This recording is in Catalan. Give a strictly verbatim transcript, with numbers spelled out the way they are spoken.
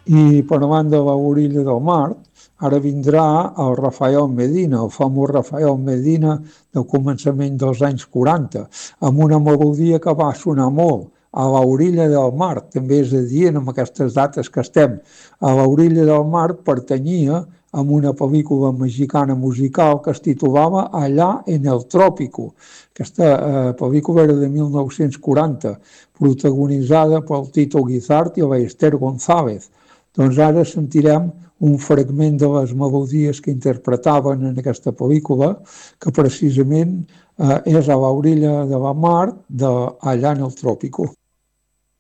I parlant de l'orilla del mar, ara vindrà el Rafael Medina, el famós Rafael Medina del començament dels anys quaranta, amb una melodia que va sonar molt, a l'orilla del mar, també és adient amb aquestes dates que estem. A l'orilla del mar pertanyia a una pel·lícula mexicana musical que es titulava Allà en el Trópico. Aquesta eh, pel·lícula era de mil nou-cents quaranta, protagonitzada pel Tito Guizart i la Esther González. Doncs ara sentirem un fragment de les melodies que interpretaven en aquesta pel·lícula, que precisament eh, és a l'orilla de la mar d'Allà en el Tròpico.